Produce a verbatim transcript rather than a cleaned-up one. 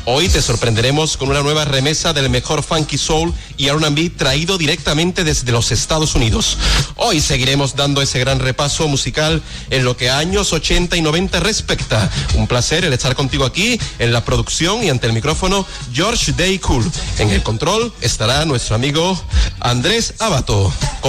Hoy te sorprenderemos con una nueva remesa del mejor funky soul y R and B traído directamente desde los Estados Unidos. Hoy seguiremos dando ese gran repaso musical en lo que a años ochenta y noventa respecta. Un placer el estar contigo aquí en la producción y ante el micrófono George Day Cool. En el control estará nuestro amigo Andrés Abato.